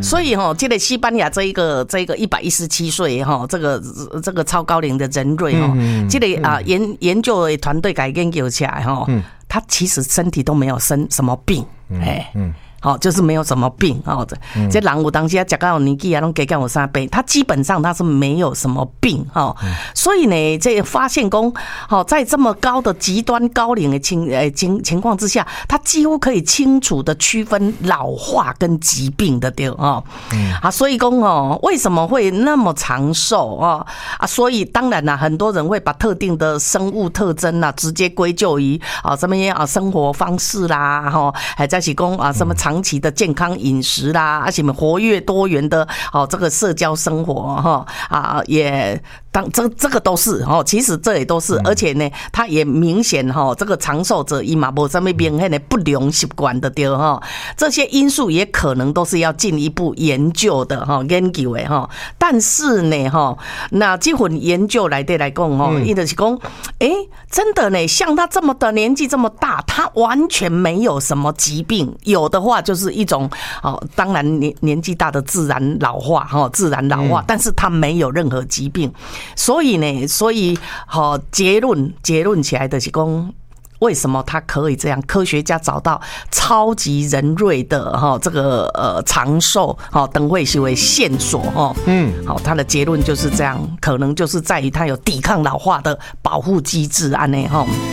所以这个西班牙这一个117岁这个超高龄的人瑞这个研究的团队给研究起来他其实身体都没有生什么病，就是没有什么病这人有当时吃到年纪都加到有3倍，他基本上他是没有什么病所以呢，这发现说在这么高的极端高龄的情况之下，他几乎可以清楚的区分老化跟疾病的对所以说为什么会那么长寿所以当然啦，很多人会把特定的生物特征直接归咎于什么生活方式啦还在是说什么长期的健康饮食啦，而且活跃多元的这个社交生活也这个都是其实这也都是，而且呢，它也明显这个长寿者伊嘛无什么明显的不良习惯的对这些因素也可能都是要进一步研究的研究的但是呢那这份研究来讲伊就是讲真的呢，像他这么的年纪这么大，他完全没有什么疾病，有的话就是一种当然年纪大的自然老化但是他没有任何疾病。所以结论起来的是说，为什么他可以这样？科学家找到超级人瑞的这个长寿等会是为线索他的结论就是这样，可能就是在于他有抵抗老化的保护机制安内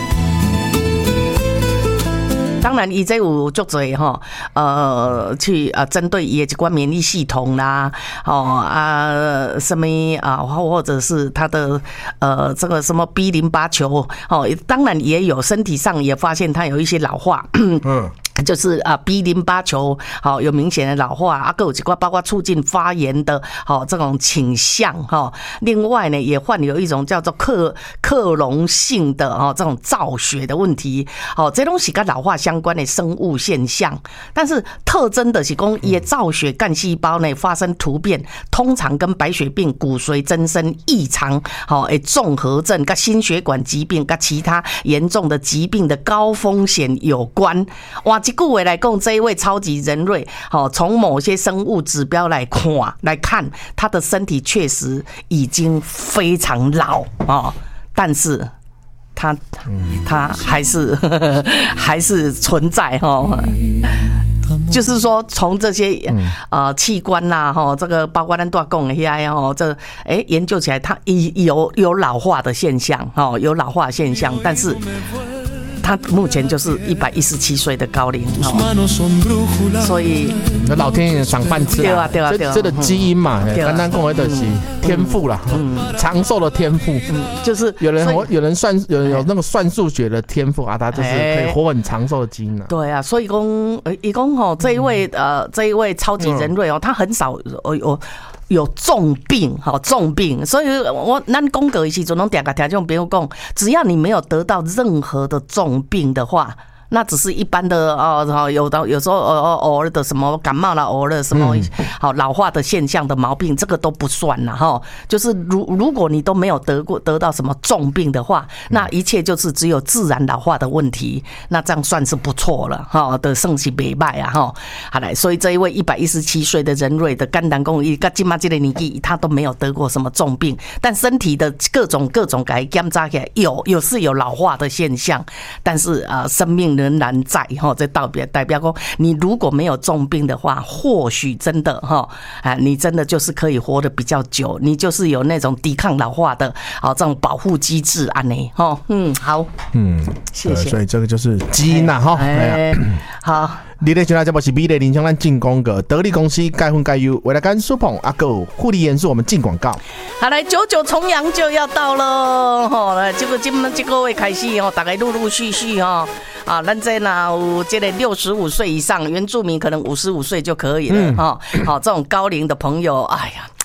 当然，伊这有足多去针对伊的一关免疫系统啦，什么或者是他的这个什么 B 淋巴球当然也有身体上也发现他有一些老化，就是B 淋巴球有明显的老化还有一块包括促进发炎的这种倾向另外呢也患有一种叫做克隆性的这种造血的问题这东西跟老化相关的生物现象，但是特征的是说也造血干细胞呢发生突变，通常跟白血病、骨髓增生异常综合症跟心血管疾病跟其他严重的疾病的高风险有关。哇，这句话来讲，这一位超级人瑞从某些生物指标来看他的身体确实已经非常老但是他还是存在就是说从这些器官啦这个包括咱大讲的遐这研究起来，它有老化的现象有老化的现象，但是他目前就是117岁的高龄所以老天爷赏饭吃啦，对啊，这个基因嘛，简单讲就是天赋啦，长寿的天赋，就是有人有那个算数学的天赋他就是可以活很长寿的基因对啊，所以说这一位超级人瑞他很少有重病，所以咱讲过的时候，拢常常听众朋友讲，只要你没有得到任何的重病的话，那只是一般的有时候偶尔的什么感冒啦，偶尔的什么老化的现象的毛病，这个都不算啦就是如果你都没有得到什么重病的话，那一切就是只有自然老化的问题，那这样算是不错了的，算是不错好来，所以这一位117岁的人瑞的肝胆共一到现在这个年纪，他都没有得过什么重病，但身体的各种给他检查起来有老化的现象，但是生命仍然在这代表说你如果没有重病的话，或许真的你真的就是可以活得比较久，你就是有那种抵抗老化的这种保护机制安内好谢谢。 所以这个就是基因啦好。你咧现在节目是美丽林香咱进广告，得力公司该分该优，为了跟苏鹏阿狗护理严肃，我们进广告。 好，来99重阳就要到了来这个月开始大概陆续咱这有这个65岁以上原住民可能55岁就可以了好，这种高龄的朋友，哎呀。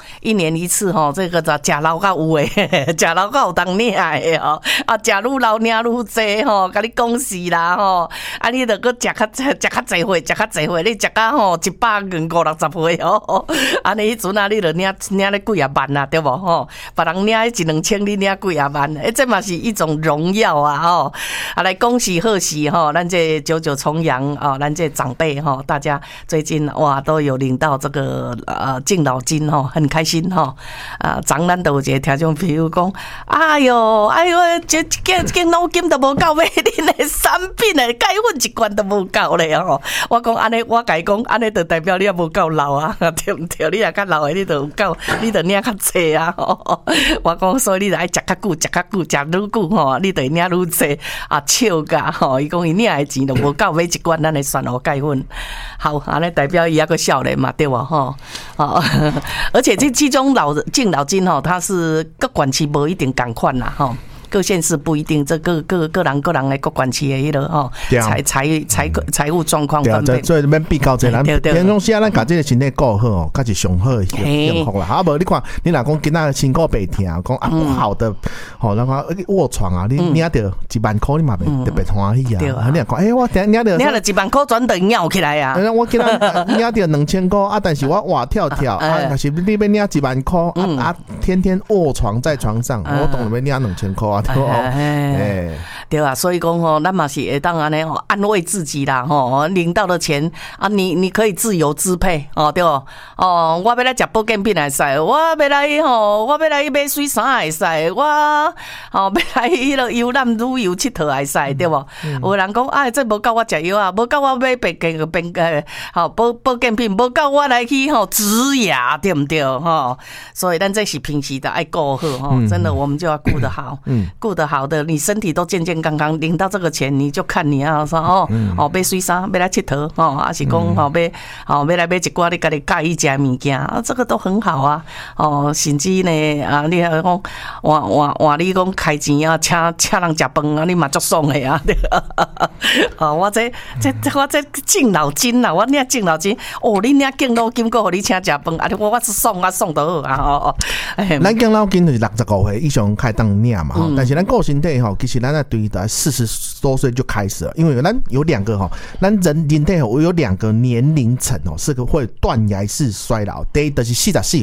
1年1次吼，这个食老到有诶，食老到有当领诶吼，啊，食愈老领愈济吼，甲你恭喜啦吼，啊，你著搁食较济岁，你食到吼150-160岁哦，安尼迄阵啊，你著领咧几啊万啊，对无吼？别人领1-2千，你领几啊万，这嘛是一种荣耀啊吼！啊，来恭喜贺喜吼，咱这99重阳哦，咱这长辈吼，大家最近哇都有领到这个敬老金吼，很开心吼。昨咱都有一个听众朋友讲，哎哟，这敬老金都无够买恁的产品的钙粉一罐都无够咧吼。我讲安尼，我甲伊讲安尼，就代表你也无够老啊，对不对？你也较老的，你就有够，你就领较济啊。我讲，所以你就爱食较久，食愈久吼，你就领愈济啊，笑噶吼。伊讲伊领的钱都无够买一罐咱的酸蚵钙粉，好，安尼代表伊还个少年嘛，对无吼？而且这种敬老金吼，它是各管区无一定同款啦吼。各县市不一定，这个人的各管区的迄个吼，财务状况分配， 所以免比较这咱平常时咱把这个身体顾好哦，才是上好的幸福啦。啊，无你看，你若讲今仔身躯白疼，讲啊不好的，吼，那个卧床啊，你领到1万块，你嘛特别欢喜啊。你讲，我领到 1万块，转等尿起来啊！ 我今仔领到2000块啊，但是我活跳啊，但是你要领1万块啊，天天卧床在床上，我当然要领2000块啊。 对啊，所以讲吼，咱嘛是会当安尼安慰自己啦吼，领到的钱啊，你可以自由支配哦，对哦，我要来食保健品也使，我要来买水衫也使，我要来迄个游览旅游佚佗也使，对无？有人讲哎，这无够我食药啊，无够我买保健品，无够我来去植牙，对不对吼？所以咱这是平时的爱顾好吼，真的我们就要顾得好，顾得好的，你身体都健健康康，领到这个钱，你就看你要说买水衫，要来佚佗还是讲要来买一寡你家己介意食物件啊，这个都很好啊甚至呢啊，你讲换你讲开钱啊，请人食饭啊，你嘛足爽的啊，对我这敬老金啦，我领敬老金你领敬老金，还互你请食饭啊，我是爽到好啊咱敬老金就是65岁以上开当领嘛但是咱顾身体其实咱对在40多岁就开始了，因为咱有2个咱人体有2个年龄层是个会断崖式衰老。第一就是44岁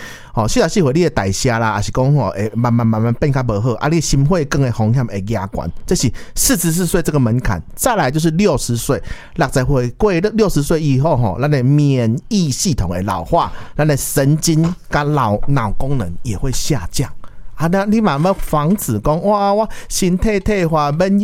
44岁你的代谢啦，还是讲会慢慢变较无好啊，你心血管的风险会加悬，这是44岁这个门槛。再来就是60岁，60岁过60岁以后咱的免疫系统会老化，咱的神经跟脑功能也会下降。那你慢慢防止讲我身体退化免